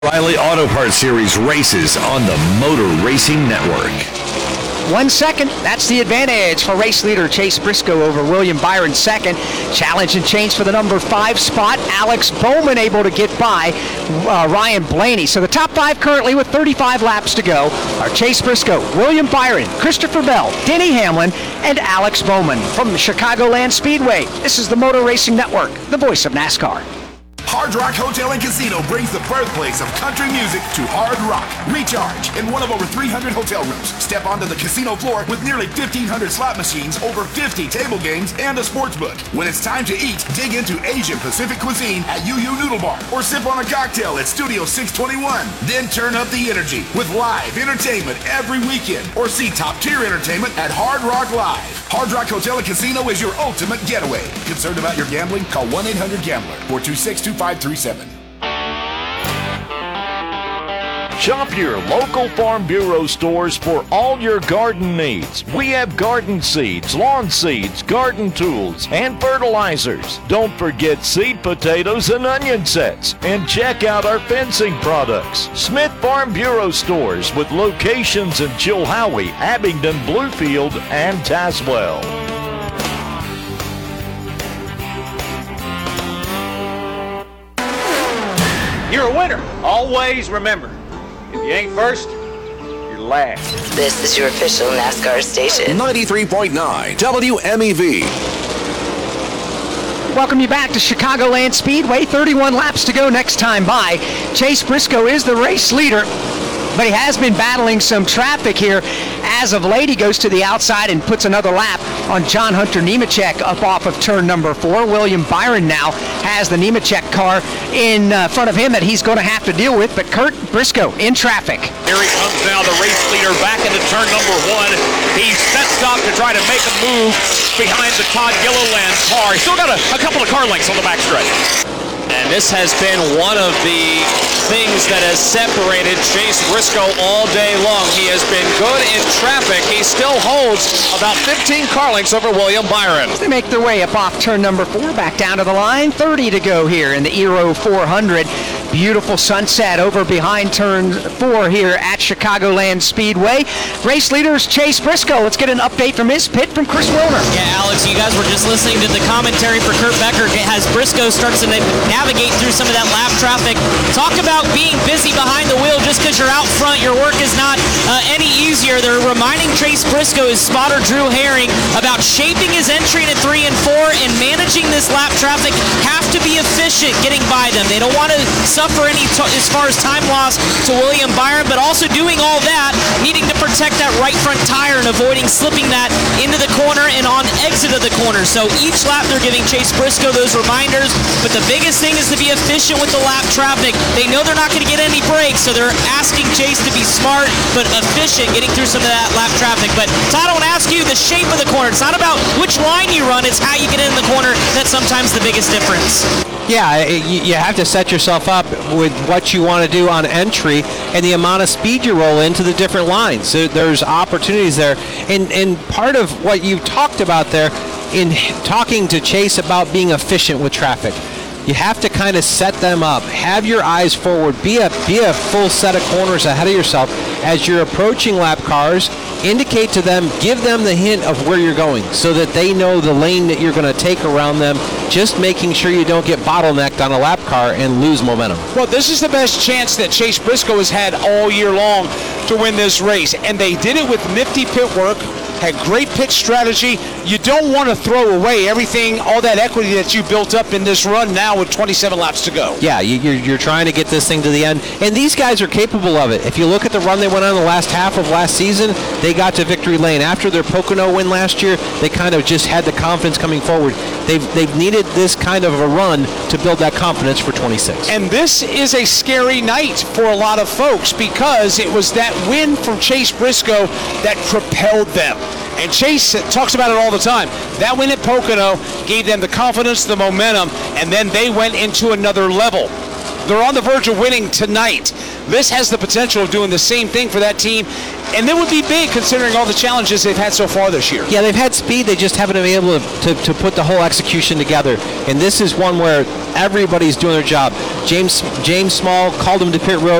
O'Reilly Auto Parts Series races on the Motor Racing Network. 1 second, that's the advantage for race leader Chase Briscoe over William Byron second. Challenge and change for the number 5 spot. Alex Bowman able to get by Ryan Blaney. So the top 5 currently with 35 laps to go are Chase Briscoe, William Byron, Christopher Bell, Denny Hamlin, and Alex Bowman. From the Chicagoland Speedway, this is the Motor Racing Network, the voice of NASCAR. Hard Rock Hotel and Casino brings the birthplace of country music to Hard Rock. Recharge in one of over 300 hotel rooms. Step onto the casino floor with nearly 1,500 slot machines, over 50 table games, and a sports book. When it's time to eat, dig into Asian Pacific cuisine at Yu Noodle Bar or sip on a cocktail at Studio 621. Then turn up the energy with live entertainment every weekend or see top-tier entertainment at Hard Rock Live. Hard Rock Hotel and Casino is your ultimate getaway. Concerned about your gambling? Call 1-800-GAMBLER 426-2537. Shop your local Farm Bureau stores for all your garden needs. We have garden seeds, lawn seeds, garden tools, and fertilizers. Don't forget seed potatoes and onion sets. And check out our fencing products. Smith Farm Bureau stores with locations in Chilhowie, Abingdon, Bluefield, and Tazewell. You're a winner. Always remember, if you ain't first, you're last. This is your official NASCAR station. 93.9 WMEV. Welcome you back to Chicagoland Speedway. 31 laps to go next time by. Chase Briscoe is the race leader, but he has been battling some traffic here. As of late, he goes to the outside and puts another lap on John Hunter Nemechek up off of turn number 4. William Byron now has the Nemechek car in front of him that he's going to have to deal with, but Kurt Briscoe in traffic. Here he comes now, the race leader back into turn number 1. He's set stop to try to make a move behind the Todd Gilliland car. He's still got a couple of car lengths on the backstretch. And this has been one of the things that has separated Chase Briscoe all day long. He has been good in traffic. He still holds about 15 car lengths over William Byron. They make their way up off turn number 4, back down to the line. 30 to go here in the Aero 400. Beautiful sunset over behind turn 4 here at Chicagoland Speedway. Race leaders Chase Briscoe. Let's get an update from his pit from Chris Wilner. Yeah, Alex, you guys were just listening to the commentary for Kurt Becker as Briscoe starts to navigate through some of that lap traffic. Talk about being busy behind the wheel. Just because you're out front, your work is not any easier. They're reminding Chase Briscoe, his spotter Drew Herring, about shaping his entry into 3 and 4 and managing this lap traffic. Have to be efficient getting by them. They don't want to suffer any as far as time loss to William Byron, but also doing all that, needing to protect that right front tire and avoiding slipping that into the corner and on exit of the corner. So each lap they're giving Chase Briscoe those reminders, but the biggest thing is to be efficient with the lap traffic. They know they're not going to get any breaks, so they're asking Chase to be smart but efficient getting through some of that lap traffic. But Todd, I want to ask you the shape of the corner. It's not about which line you run, it's how you get in the corner that's sometimes the biggest difference. Yeah, you have to set yourself up with what you want to do on entry and the amount of speed you roll into the different lines. So there's opportunities there. And part of what you talked about there in talking to Chase about being efficient with traffic, you have to kind of set them up. Have your eyes forward. Be a full set of corners ahead of yourself. As you're approaching lap cars, indicate to them, give them the hint of where you're going so that they know the lane that you're going to take around them, just making sure you don't get bottlenecked on a lap car and lose momentum. Well, this is the best chance that Chase Briscoe has had all year long to win this race, and they did it with nifty pit work, had great pit strategy. You don't want to throw away everything, all that equity that you built up in this run now with 27 laps to go. Yeah, you're trying to get this thing to the end, and these guys are capable of it. If you look at the run they went on the last half of last season, they got to victory lane. After their Pocono win last year, they kind of just had the confidence coming forward. They've needed this kind of a run to build that confidence for 26. And this is a scary night for a lot of folks because it was that win from Chase Briscoe that propelled them. And Chase talks about it all the time. That win at Pocono gave them the confidence, the momentum, and then they went into another level. They're on the verge of winning tonight. This has the potential of doing the same thing for that team, and it would be big considering all the challenges they've had so far this year. Yeah, they've had speed. They just haven't been able to put the whole execution together. And this is one where everybody's doing their job. James Small called him to pit road.